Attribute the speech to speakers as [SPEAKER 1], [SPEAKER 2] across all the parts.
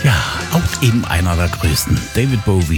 [SPEAKER 1] Ja, auch eben einer der größten, David Bowie.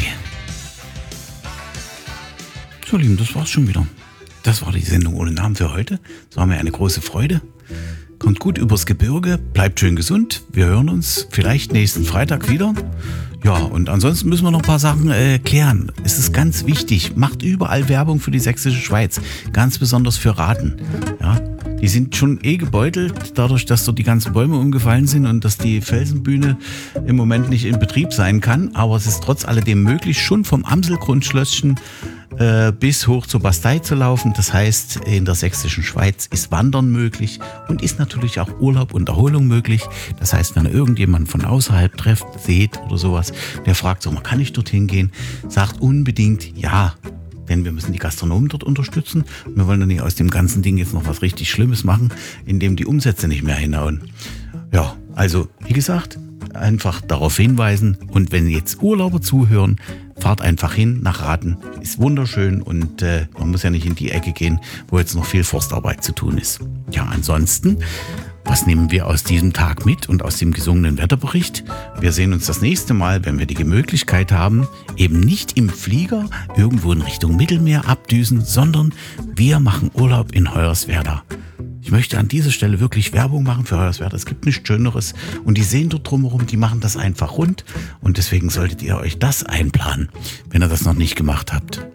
[SPEAKER 1] So, Lieben, das war's schon wieder. Das war die Sendung ohne Namen für heute. Es war mir eine große Freude. Kommt gut übers Gebirge, bleibt schön gesund. Wir hören uns vielleicht nächsten Freitag wieder. Ja, und ansonsten müssen wir noch ein paar Sachen klären. Es ist ganz wichtig, macht überall Werbung für die Sächsische Schweiz. Ganz besonders für Raten. Ja, die sind schon gebeutelt, dadurch, dass dort die ganzen Bäume umgefallen sind und dass die Felsenbühne im Moment nicht in Betrieb sein kann. Aber es ist trotz alledem möglich, schon vom Amselgrundschlösschen bis hoch zur Bastei zu laufen. Das heißt, in der Sächsischen Schweiz ist Wandern möglich und ist natürlich auch Urlaub und Erholung möglich. Das heißt, wenn ihr irgendjemanden von außerhalb trefft, seht oder sowas, der fragt so, kann ich dorthin gehen? Sagt unbedingt ja. Denn wir müssen die Gastronomen dort unterstützen. Wir wollen ja nicht aus dem ganzen Ding jetzt noch was richtig Schlimmes machen, indem die Umsätze nicht mehr hinhauen. Ja, also wie gesagt, einfach darauf hinweisen. Und wenn jetzt Urlauber zuhören, fahrt einfach hin nach Raten. Ist wunderschön und man muss ja nicht in die Ecke gehen, wo jetzt noch viel Forstarbeit zu tun ist. Ja, ansonsten, was nehmen wir aus diesem Tag mit und aus dem gesungenen Wetterbericht? Wir sehen uns das nächste Mal, wenn wir die Möglichkeit haben, eben nicht im Flieger irgendwo in Richtung Mittelmeer abdüsen, sondern wir machen Urlaub in Hoyerswerda. Ich möchte an dieser Stelle wirklich Werbung machen für Hoyerswerda. Es gibt nichts Schöneres und die sehen dort drumherum, die machen das einfach rund und deswegen solltet ihr euch das einplanen, wenn ihr das noch nicht gemacht habt.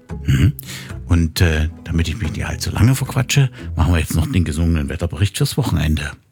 [SPEAKER 1] Und damit ich mich nicht allzu lange verquatsche, machen wir jetzt noch den gesungenen Wetterbericht fürs Wochenende.